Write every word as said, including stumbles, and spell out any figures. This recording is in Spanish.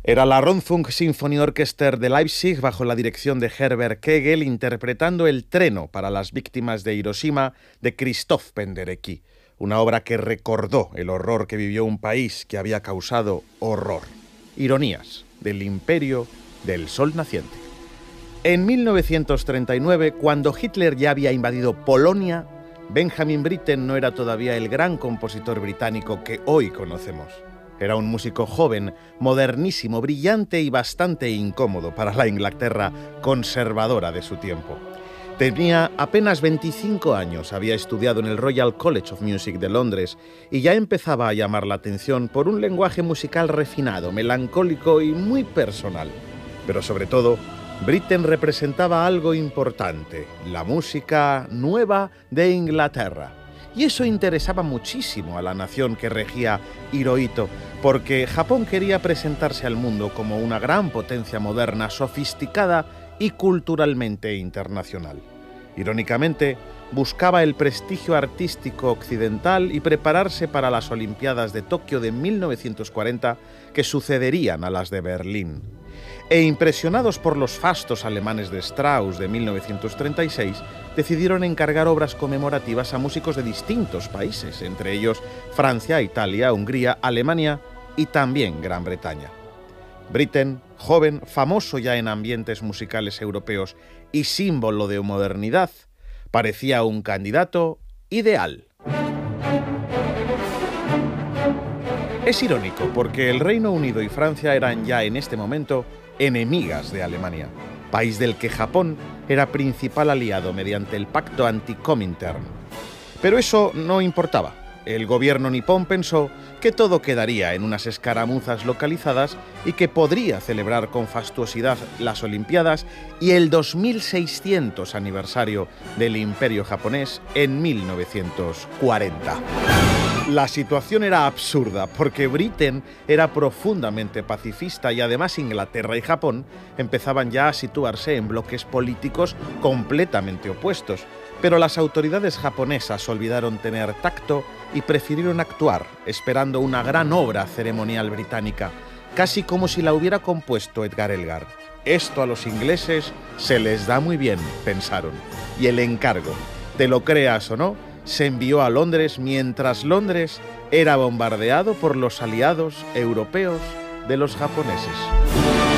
Era la Rundfunk Sinfonieorchester de Leipzig, bajo la dirección de Herbert Kegel, interpretando El treno para las víctimas de Hiroshima de Christoph Penderecki, una obra que recordó el horror que vivió un país que había causado horror. Ironías del imperio del sol naciente. En mil novecientos treinta y nueve, cuando Hitler ya había invadido Polonia, Benjamin Britten no era todavía el gran compositor británico que hoy conocemos. Era un músico joven, modernísimo, brillante y bastante incómodo para la Inglaterra conservadora de su tiempo. Tenía apenas veinticinco años, había estudiado en el Royal College of Music de Londres y ya empezaba a llamar la atención por un lenguaje musical refinado, melancólico y muy personal. Pero sobre todo, Britten representaba algo importante, la música nueva de Inglaterra. Y eso interesaba muchísimo a la nación que regía Hirohito, porque Japón quería presentarse al mundo como una gran potencia moderna, sofisticada y culturalmente internacional. Irónicamente, buscaba el prestigio artístico occidental y prepararse para las Olimpiadas de Tokio de mil novecientos cuarenta, que sucederían a las de Berlín. E impresionados por los fastos alemanes de Strauss de mil novecientos treinta y seis, decidieron encargar obras conmemorativas a músicos de distintos países, entre ellos Francia, Italia, Hungría, Alemania y también Gran Bretaña. Britten, joven, famoso ya en ambientes musicales europeos y símbolo de modernidad, parecía un candidato ideal. Es irónico porque el Reino Unido y Francia eran ya en este momento enemigas de Alemania, país del que Japón era principal aliado mediante el pacto anti-Comintern. Pero eso no importaba. El gobierno nipón pensó que todo quedaría en unas escaramuzas localizadas y que podría celebrar con fastuosidad las Olimpiadas y el dos mil seiscientos aniversario del Imperio japonés en mil novecientos cuarenta. La situación era absurda porque Britten era profundamente pacifista y además Inglaterra y Japón empezaban ya a situarse en bloques políticos completamente opuestos. Pero las autoridades japonesas olvidaron tener tacto y prefirieron actuar, esperando una gran obra ceremonial británica, casi como si la hubiera compuesto Edgar Elgar. Esto a los ingleses se les da muy bien, pensaron, y el encargo, te lo creas o no, se envió a Londres mientras Londres era bombardeado por los aliados europeos de los japoneses.